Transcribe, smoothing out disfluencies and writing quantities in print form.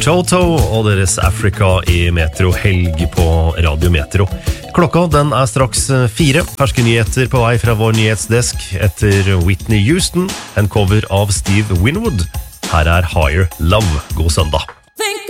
Toto og deres Africa i Metro Helg på Radio Metro. Klokka den straks 4. Ferske nyheter på vei fra vår nyhetsdesk etter Whitney Houston, en cover av Steve Winwood. Her Higher Love. God søndag.